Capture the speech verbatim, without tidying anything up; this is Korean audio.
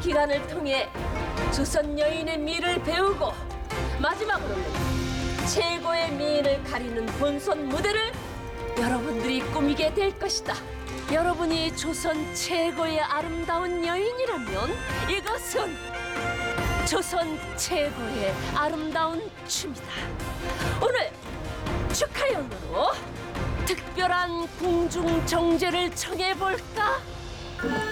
기간을 통해 조선 여인의 미를 배우고 마지막으로는 최고의 미인을 가리는 본선 무대를 여러분들이 꾸미게 될 것이다. 여러분이 조선 최고의 아름다운 여인이라면 이것은 조선 최고의 아름다운 춤이다. 오늘 축하연으로 특별한 궁중 정제를 청해볼까?